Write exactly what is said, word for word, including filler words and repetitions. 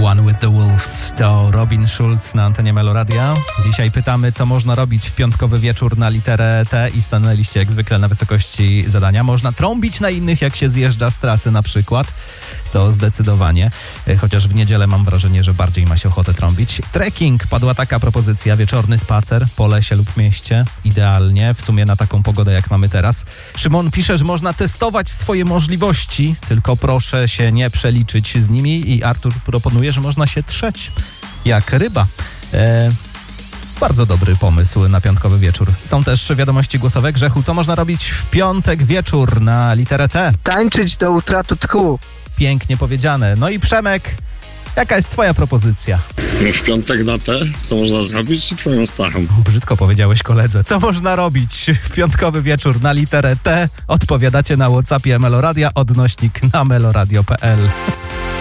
One with the Wolves to Robin Schulz na antenie Meloradia. Dzisiaj pytamy, co można robić w piątkowy wieczór na literę T i stanęliście jak zwykle na wysokości zadania. Można trąbić na innych, jak się zjeżdża z trasy na przykład. To zdecydowanie. Chociaż w niedzielę mam wrażenie, że bardziej ma się ochotę trąbić. Trekking, padła taka propozycja. Wieczorny spacer po lesie lub mieście. Idealnie, w sumie na taką pogodę jak mamy teraz. Szymon pisze, że można testować swoje możliwości, tylko proszę się nie przeliczyć z nimi. I Artur proponuje, że można się trzeć jak ryba. E, bardzo dobry pomysł na piątkowy wieczór. Są też wiadomości głosowe. Grzechu, co można robić w piątek wieczór na literę T? Tańczyć do utraty tchu. Pięknie powiedziane. No i Przemek, jaka jest twoja propozycja? W piątek na T, co można zrobić? Twoją starą. Brzydko powiedziałeś koledze. Co można robić w piątkowy wieczór na literę T? Odpowiadacie na WhatsAppie Meloradia, odnośnik na meloradio kropka p l.